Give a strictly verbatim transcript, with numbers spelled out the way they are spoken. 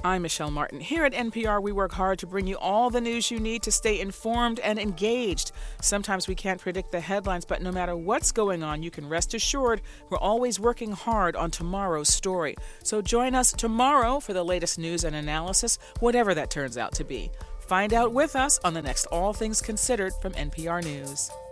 I'm Michelle Martin. Here at N P R, we work hard to bring you all the news you need to stay informed and engaged. Sometimes we can't predict the headlines, but no matter what's going on, you can rest assured we're always working hard on tomorrow's story. So join us tomorrow for the latest news and analysis, whatever that turns out to be. Find out with us on the next All Things Considered from N P R News.